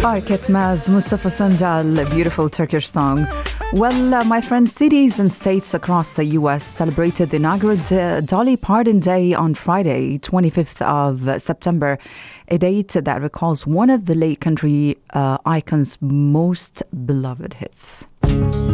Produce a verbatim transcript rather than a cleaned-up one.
Arket Maz, Mustafa Sandal, a beautiful Turkish song. Well, uh, my friends, cities and states across the U S celebrated the inaugural D- Dolly Parton Day on Friday, twenty-fifth of September, a date that recalls one of the late country uh, icon's most beloved hits.